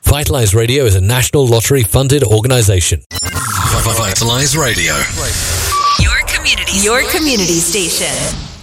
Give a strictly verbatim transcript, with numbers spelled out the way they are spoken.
Vitalize Radio is a National Lottery-funded organization. Vitalize Radio. Your community, your community station.